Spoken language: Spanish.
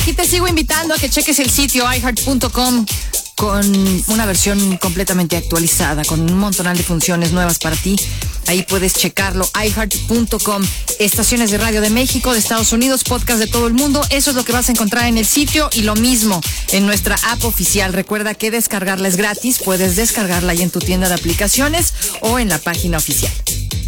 aquí te sigo invitando a que cheques el sitio iHeart.com con una versión completamente actualizada, con un montón de funciones nuevas para ti. Ahí puedes checarlo, iHeart.com. Estaciones de radio de México, de Estados Unidos, podcast de todo el mundo. Eso es lo que vas a encontrar en el sitio y lo mismo en nuestra app oficial. Recuerda que descargarla es gratis. Puedes descargarla ahí en tu tienda de aplicaciones o en la página oficial.